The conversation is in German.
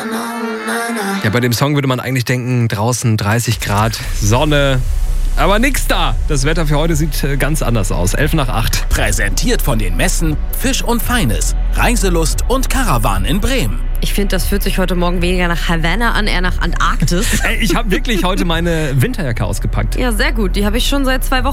Ja, bei dem Song würde man eigentlich denken, draußen 30 Grad, Sonne, aber nix da. Das Wetter für heute sieht ganz anders aus. 7:55. Präsentiert von den Messen Fisch und Feines, Reiselust und Caravan in Bremen. Ich finde, das fühlt sich heute Morgen weniger nach Havanna an, eher nach Antarktis. Ey, ich habe wirklich heute meine Winterjacke ausgepackt. Ja, sehr gut. Die habe ich schon seit 2 Wochen.